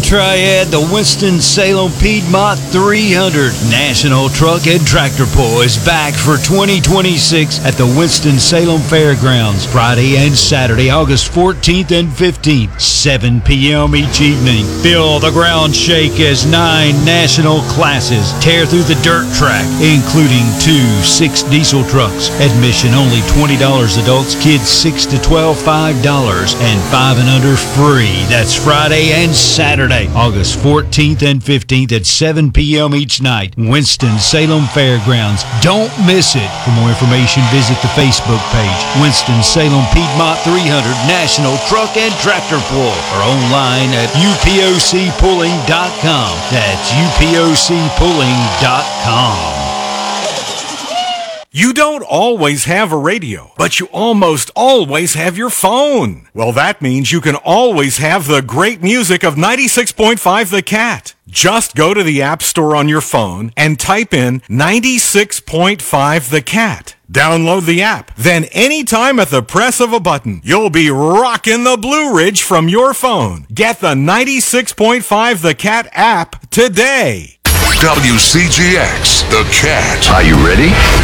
Triad, the Winston-Salem Piedmont 300 National Truck and Tractor Pull is back for 2026 at the Winston-Salem Fairgrounds, Friday and Saturday, August 14th and 15th, 7 p.m. each evening. Feel the ground shake as 9 national classes tear through the dirt track, including 6 diesel trucks. Admission only $20 adults, kids 6 to 12, $5, and 5 and under free. That's Friday and Saturday, August 14th and 15th at 7 p.m. each night. Winston-Salem Fairgrounds. Don't miss it. For more information, visit the Facebook page, Winston-Salem Piedmont 300 National Truck and Tractor Pull, or online at upocpulling.com. That's upocpulling.com. You don't always have a radio, but you almost always have your phone. Well, that means you can always have the great music of 96.5 The Cat. Just go to the App Store on your phone and type in 96.5 The Cat. Download the app. Then anytime at the press of a button, you'll be rocking the Blue Ridge from your phone. Get the 96.5 The Cat app today. WCGX, The Cat. Are you ready?